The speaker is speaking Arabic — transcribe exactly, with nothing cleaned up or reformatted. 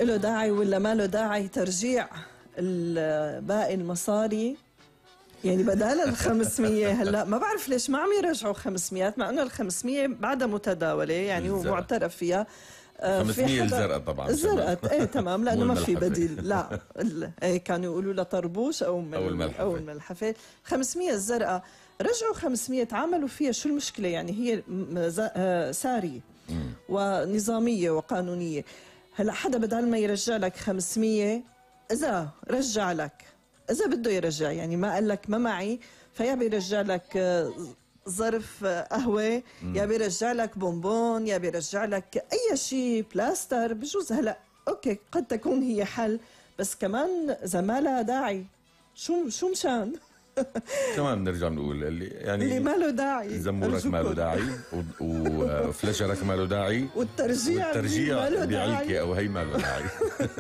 له داعي ولا ما له داعي ترجيع باقي المصاري؟ يعني بدل ال خمسمية هلا ما بعرف ليش ما عم يرجعوا خمسمية، مع انه ال خمسمية بعدها متداوله يعني ومعترف فيها. خمسمية الزرقاء طبعا، الزرقاء ايه تمام، لانه ما في بديل. لا ايه كانوا يقولوا لها طربوش او او الملحفه او الملحفه. خمسمية الزرقاء رجعوا خمسمية، تعاملوا فيها شو المشكله؟ يعني هي ساريه ونظاميه وقانونيه. هلا حدا بدل ما يرجع لك خمسمية، اذا رجع لك، اذا بده يرجع يعني ما قال لك ما معي، فيا بيرجع لك ظرف قهوه، يا بيرجع لك بونبون، يا بيرجع لك اي شيء بلاستر بجوز. هلا اوكي قد تكون هي حل، بس كمان اذا ما لها داعي شو شو مشان كمان بنرجع بنقول اللي يعني اللي ما له داعي، زمورك ما له داعي وفلشرك ما له داعي والترجيع والترجيع بعلكي او هي ما له داعي